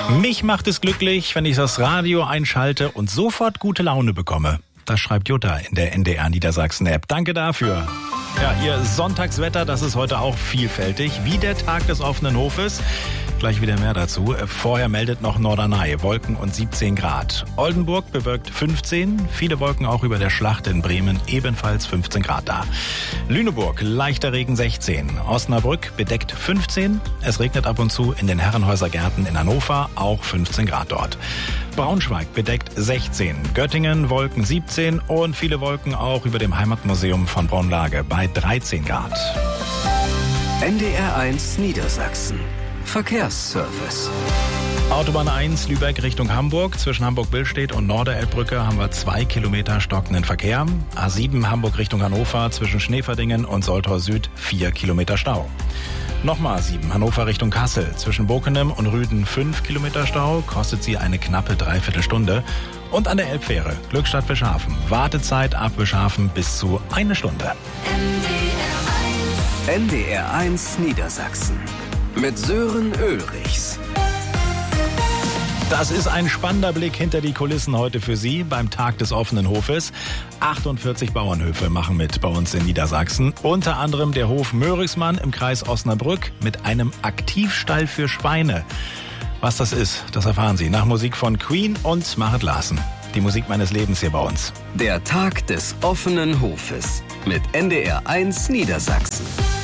Mich macht es glücklich, wenn ich das Radio einschalte und sofort gute Laune bekomme. Das schreibt Jutta in der NDR Niedersachsen-App. Danke dafür. Ja, Ihr Sonntagswetter, das ist heute auch vielfältig, wie der Tag des offenen Hofes. Gleich wieder mehr dazu. Vorher meldet noch Norderney, Wolken und 17 Grad. Oldenburg bewölkt 15, viele Wolken auch über der Schlacht in Bremen, ebenfalls 15 Grad da. Lüneburg, leichter Regen 16. Osnabrück bedeckt 15. Es regnet ab und zu in den Herrenhäusergärten in Hannover, auch 15 Grad dort. Braunschweig bedeckt 16. Göttingen, Wolken 17 und viele Wolken auch über dem Heimatmuseum von Braunlage bei 13 Grad. NDR 1 Niedersachsen. Verkehrsservice. Autobahn 1 Lübeck Richtung Hamburg. Zwischen Hamburg-Billstedt und Norderelbbrücke haben wir 2 Kilometer stockenden Verkehr. A7 Hamburg Richtung Hannover zwischen Schneeverdingen und Soltau Süd 4 Kilometer Stau. Nochmal A7 Hannover Richtung Kassel. Zwischen Bokenem und Rüden 5 Kilometer Stau. Kostet sie eine knappe Dreiviertelstunde. Und an der Elbfähre Glückstadt-Wischhafen. Wartezeit ab Wischhafen bis zu 1 Stunde. NDR 1 Niedersachsen. Mit Sören Ulrichs. Das ist ein spannender Blick hinter die Kulissen heute für Sie beim Tag des offenen Hofes. 48 Bauernhöfe machen mit bei uns in Niedersachsen. Unter anderem der Hof Möhrichsmann im Kreis Osnabrück mit einem Aktivstall für Schweine. Was das ist, das erfahren Sie nach Musik von Queen und Marit Larsen. Die Musik meines Lebens hier bei uns. Der Tag des offenen Hofes mit NDR 1 Niedersachsen.